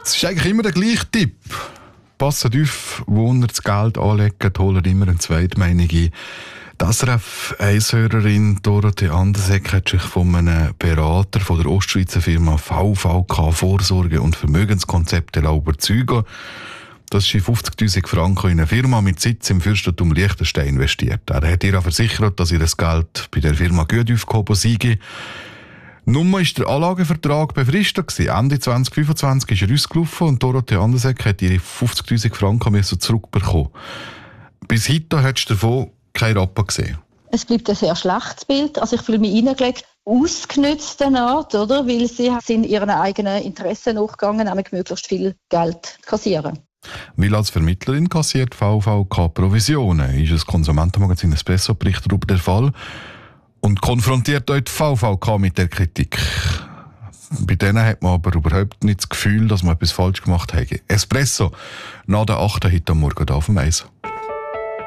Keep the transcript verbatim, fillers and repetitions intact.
Es ist eigentlich immer der gleiche Tipp. Passen auf, wo ihr das Geld anlegt, holt immer eine Zweitmeinung ein. Die S R F eins-Hörerin Dorothee Andersegg hat sich von einem Berater von der Ostschweizer Firma V V K Vorsorge- und Vermögenskonzepte überzeugen, dass sie fünfzigtausend Franken in eine Firma mit Sitz im Fürstentum Liechtenstein investiert. Er hat ihr versichert, dass ihr das Geld bei der Firma gut aufgehoben sei. Nun war der Anlagevertrag befristet. Ende zwanzig fünfundzwanzig ist er ausgelaufen und Dorothee Andersegg hat ihre fünfzigtausend Franken zurückbekommen. Bis heute hat du davon keinen Rappen gesehen. Es bleibt ein sehr schlechtes Bild. Also ich fühle mich reingelegt, ausgenützt eine Art, oder? Weil sie sind ihren eigenen Interessen nachgegangen, nämlich möglichst viel Geld kassieren. Weil als Vermittlerin kassiert V V K Provisionen, ist das Konsumentenmagazin Espresso berichtet über den Fall und konfrontiert euch die V V K mit der Kritik. Bei denen hat man aber überhaupt nicht das Gefühl, dass man etwas falsch gemacht hat. Espresso, nach der achten heute am Morgen auf dem Eis.